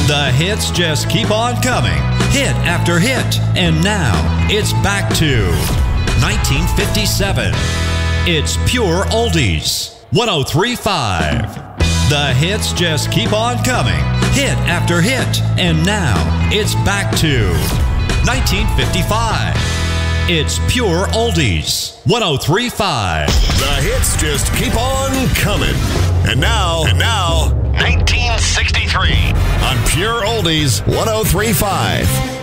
The hits just keep on coming, hit after hit, and now it's back to 1957. It's pure oldies. 103.5. The hits just keep on coming, hit after hit, and now it's back to 1955. It's pure oldies. 103.5. The hits just keep on coming. And now, 1963 on Pure Oldies 103.5.